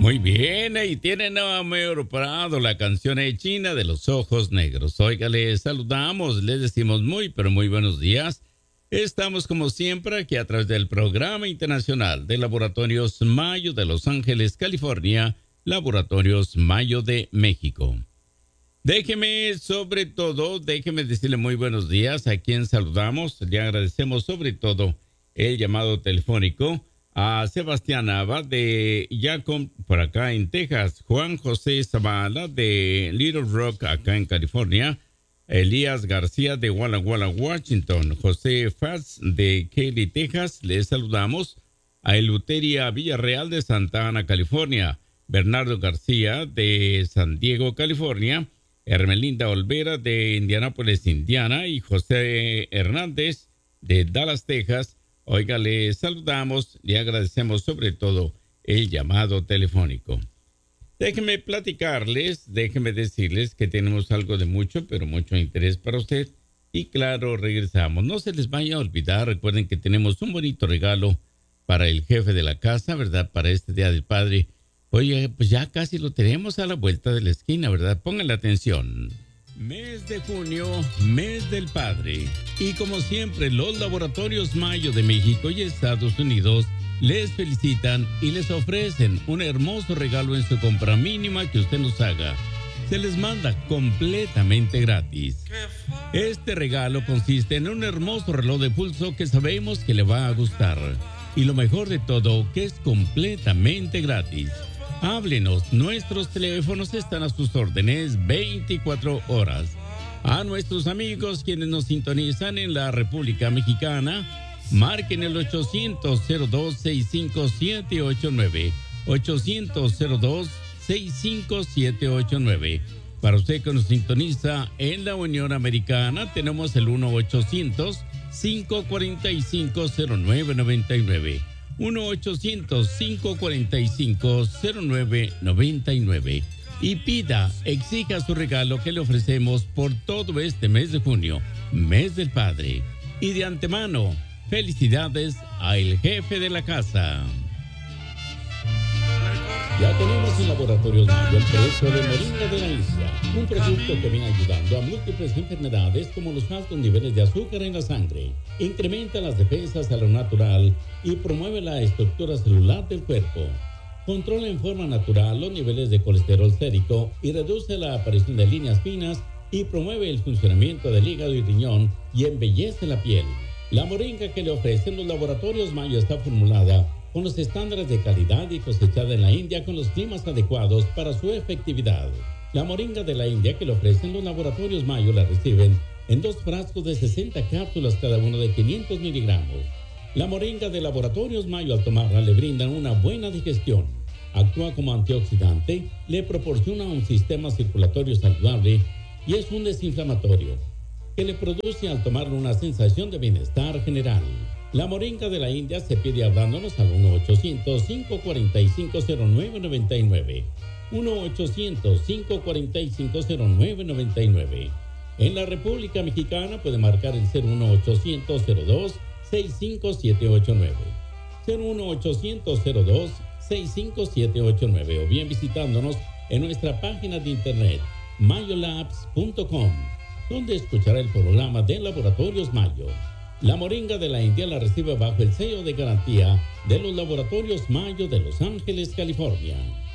Muy bien, ahí tienen a Mayor Prado, la canción china de los ojos negros. Oiga, les saludamos, les decimos muy, pero muy buenos días. Estamos como siempre aquí a través del Programa Internacional de Laboratorios Mayo de Los Ángeles, California, Laboratorios Mayo de México. Déjeme decirle muy buenos días a quien saludamos. Le agradecemos sobre todo el llamado telefónico a Sebastián Nava de Yacon, por acá en Texas, Juan José Zavala de Little Rock, acá en California, Elías García de Walla Walla, Washington, José Faz de Kelly, Texas, les saludamos, a Eleuteria Villarreal de Santa Ana, California, Bernardo García de San Diego, California, Hermelinda Olvera de Indianápolis, Indiana, y José Hernández de Dallas, Texas. Oiga, le saludamos y agradecemos sobre todo el llamado telefónico. Déjenme decirles que tenemos algo de mucho, pero mucho interés para usted. Y claro, regresamos. No se les vaya a olvidar, recuerden que tenemos un bonito regalo para el jefe de la casa, ¿verdad? Para este Día del Padre. Oye, pues ya casi lo tenemos a la vuelta de la esquina, ¿verdad? Pónganle atención. Mes de junio, mes del padre. Y como siempre, los Laboratorios Mayo de México y Estados Unidos les felicitan y les ofrecen un hermoso regalo en su compra mínima que usted nos haga. Se les manda completamente gratis. Este regalo consiste en un hermoso reloj de pulso que sabemos que le va a gustar. Y lo mejor de todo, que es completamente gratis. Háblenos, nuestros teléfonos están a sus órdenes 24 horas. A nuestros amigos quienes nos sintonizan en la República Mexicana, marquen el 800-02-65789. 800-02-65789. Para usted que nos sintoniza en la Unión Americana, tenemos el 1-800-545-0999. 1-800-545-0999 y exija su regalo que le ofrecemos por todo este mes de junio, mes del padre. Y de antemano, felicidades al jefe de la casa. Ya tenemos en Laboratorios Mayo el producto de Moringa de la India, un producto que viene ayudando a múltiples enfermedades como los altos niveles de azúcar en la sangre, incrementa las defensas a lo natural y promueve la estructura celular del cuerpo. Controla en forma natural los niveles de colesterol sérico y reduce la aparición de líneas finas y promueve el funcionamiento del hígado y riñón y embellece la piel. La moringa que le ofrecen los Laboratorios Mayo está formulada con los estándares de calidad y cosechada en la India con los climas adecuados para su efectividad. La moringa de la India que le ofrecen los Laboratorios Mayo la reciben en 2 frascos de 60 cápsulas cada uno de 500 miligramos. La moringa de Laboratorios Mayo al tomarla le brindan una buena digestión, actúa como antioxidante, le proporciona un sistema circulatorio saludable y es un desinflamatorio que le produce al tomarlo una sensación de bienestar general. La moringa de la India se pide hablándonos al 1-800-545-0999. 1-800-545-0999. En la República Mexicana puede marcar el 01800-02-65789. 01800-02-65789 o bien visitándonos en nuestra página de internet mayolabs.com, donde escuchará el programa de Laboratorios Mayo. La moringa de la India la recibe bajo el sello de garantía de los Laboratorios Mayo de Los Ángeles, California.